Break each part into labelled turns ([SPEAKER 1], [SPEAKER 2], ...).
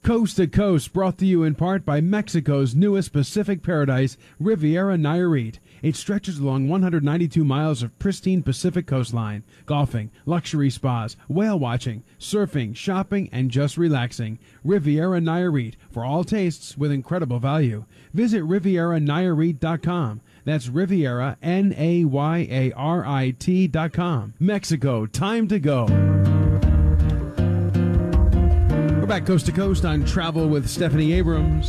[SPEAKER 1] Coast to Coast, brought to you in part by Mexico's newest Pacific paradise, Riviera Nayarit. It stretches along 192 miles of pristine Pacific coastline. Golfing, luxury spas, whale watching, surfing, shopping, and just relaxing. Riviera Nayarit, for all tastes with incredible value. Visit RivieraNayarit.com. That's Riviera, Nayarit.com. Mexico, time to go. We're back coast to coast on Travel with Stephanie Abrams.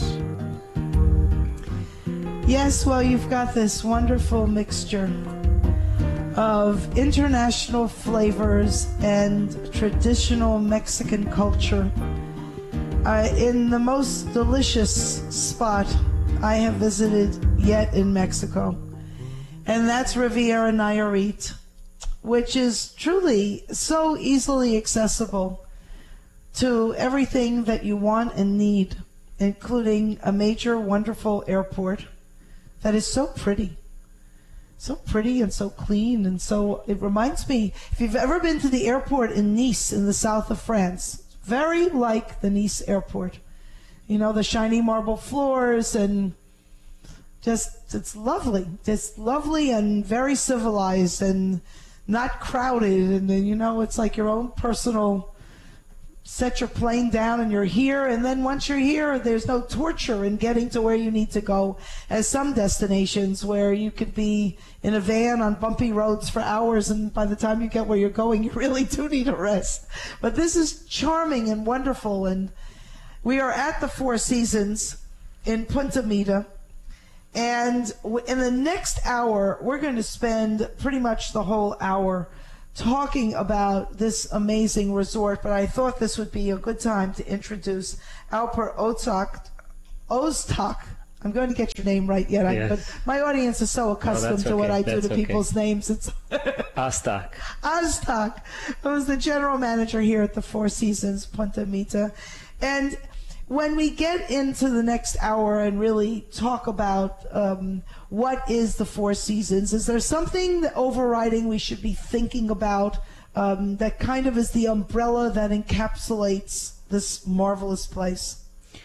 [SPEAKER 2] Yes, well, you've got this wonderful mixture of international flavors and traditional Mexican culture in the most delicious spot I have visited yet in Mexico. And that's Riviera Nayarit, which is truly so easily accessible to everything that you want and need, including a major, wonderful airport that is so pretty and so clean. And so it reminds me, if you've ever been to the airport in Nice in the south of France, very like the Nice airport. You know, the shiny marble floors and just, it's lovely and very civilized and not crowded. And then, you know, it's like your own personal, set your plane down and you're here, and then once you're here, there's no torture in getting to where you need to go, as some destinations where you could be in a van on bumpy roads for hours, and by the time you get where you're going, you really do need a rest. But this is charming and wonderful, and we are at the Four Seasons in Punta Mita, and in the next hour, we're going to spend pretty much the whole hour talking about this amazing resort, but I thought this would be a good time to introduce Alper Oztak. I'm going to get your name right yet, yes. But my audience is so accustomed to what I do to people's names. It's
[SPEAKER 3] Oztak.
[SPEAKER 2] Oztak, who's the general manager here at the Four Seasons Punta Mita. And when we get into the next hour and really talk about what is the Four Seasons, is there something overriding we should be thinking about that kind of is the umbrella that encapsulates this marvelous place?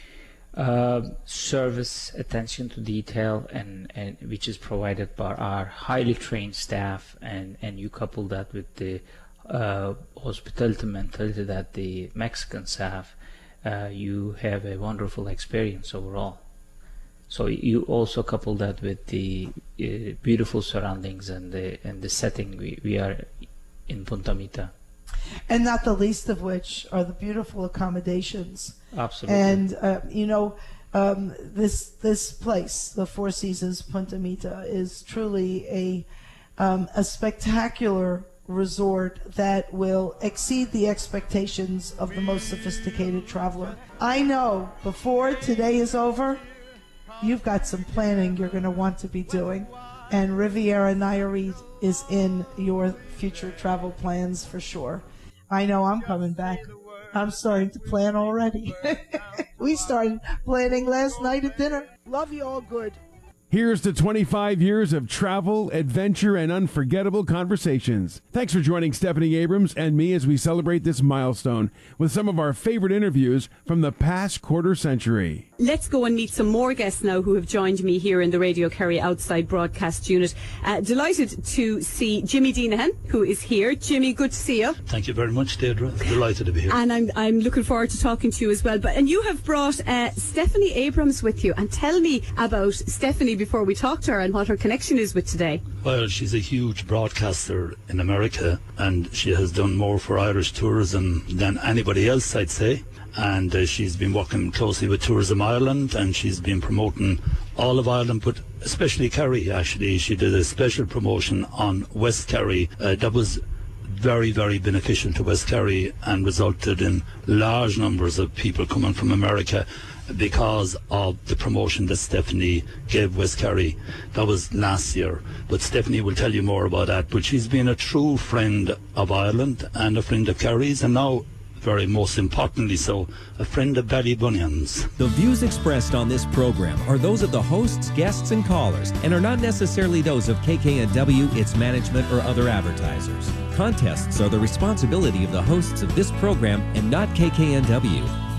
[SPEAKER 3] Service, attention to detail, and which is provided by our highly trained staff, and you couple that with the hospitality mentality that the Mexicans have. You have a wonderful experience overall. So you also couple that with the beautiful surroundings and the setting. We are in Punta Mita.
[SPEAKER 2] And not the least of which are the beautiful accommodations.
[SPEAKER 3] Absolutely.
[SPEAKER 2] And, this place, the Four Seasons Punta Mita, is truly a spectacular resort that will exceed the expectations of the most sophisticated traveler. I know before today is over, you've got some planning you're going to want to be doing, and Riviera Nayarit is in your future travel plans for sure. I know I'm coming back. I'm starting to plan already. We started planning last night at dinner. Love you all good.
[SPEAKER 1] Here's to 25 years of travel, adventure, and unforgettable conversations. Thanks for joining Stephanie Abrams and me as we celebrate this milestone with some of our favorite interviews from the past quarter century.
[SPEAKER 4] Let's go and meet some more guests now who have joined me here in the Radio Kerry Outside Broadcast Unit. Delighted to see Jimmy Deenahan, who is here. Jimmy, good to see you.
[SPEAKER 5] Thank you very much, Deirdre. Delighted to be here.
[SPEAKER 4] And I'm looking forward to talking to you as well. And you have brought Stephanie Abrams with you. And tell me about Stephanie before we talk to her and what her connection is with today.
[SPEAKER 5] Well, she's a huge broadcaster in America, and she has done more for Irish tourism than anybody else, I'd say. And she's been working closely with Tourism Ireland, and she's been promoting all of Ireland, but especially Kerry, actually. She did a special promotion on West Kerry that was very, very beneficial to West Kerry and resulted in large numbers of people coming from America because of the promotion that Stephanie gave West Kerry. That was last year, but Stephanie will tell you more about that. But she's been a true friend of Ireland and a friend of Kerry's, and now, very most importantly so, a friend of Ballybunions.
[SPEAKER 6] The views expressed on this program are those of the hosts, guests, and callers, and are not necessarily those of KKNW, its management, or other advertisers. Contests are the responsibility of the hosts of this program and not KKNW.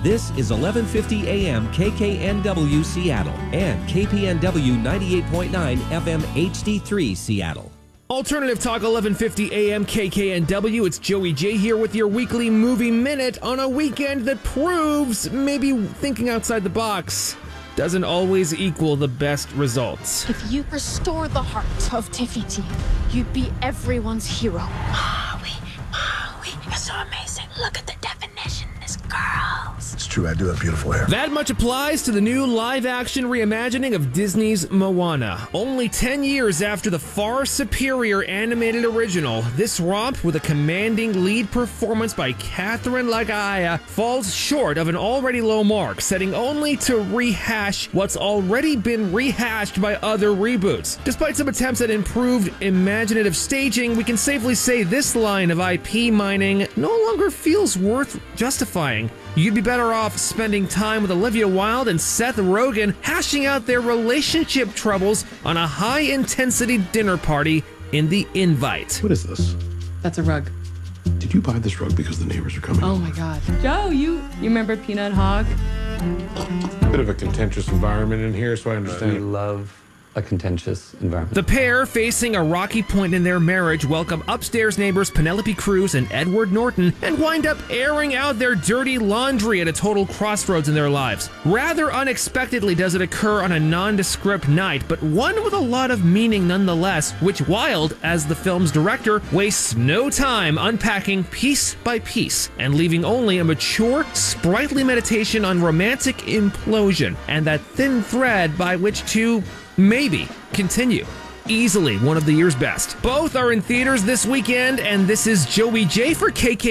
[SPEAKER 6] This is 1150 AM KKNW Seattle and KPNW 98.9 FM HD3 Seattle.
[SPEAKER 7] Alternative Talk 1150 AM KKNW. It's Joey J here with your weekly movie minute on a weekend that proves maybe thinking outside the box doesn't always equal the best results.
[SPEAKER 8] If you restore the heart of Te Fiti, you'd be everyone's hero. Maui, you're so amazing. Look at the definition, this girls.
[SPEAKER 9] It's true, I do have beautiful hair.
[SPEAKER 7] That much applies to the new live-action reimagining of Disney's Moana. Only 10 years after the far superior animated original, this romp with a commanding lead performance by Catherine Lagaya falls short of an already low mark, setting only to rehash what's already been rehashed by other reboots. Despite some attempts at improved imaginative staging, we can safely say this line of IP mining no longer feels worth justifying. You'd be better off spending time with Olivia Wilde and Seth Rogen hashing out their relationship troubles on a high-intensity dinner party in The Invite.
[SPEAKER 10] What is this?
[SPEAKER 11] That's a rug.
[SPEAKER 10] Did you buy this rug because the neighbors are coming?
[SPEAKER 11] Oh my God. Joe, you remember Peanut Hog?
[SPEAKER 10] Bit of a contentious environment in here, so I understand.
[SPEAKER 12] We love a contentious environment.
[SPEAKER 7] The pair, facing a rocky point in their marriage, welcome upstairs neighbors Penelope Cruz and Edward Norton and wind up airing out their dirty laundry at a total crossroads in their lives. Rather unexpectedly does it occur on a nondescript night, but one with a lot of meaning nonetheless, which Wilde, as the film's director, wastes no time unpacking piece by piece and leaving only a mature, sprightly meditation on romantic implosion and that thin thread by which to maybe continue. Easily one of the year's best. Both are in theaters this weekend, and this is Joey J for KK.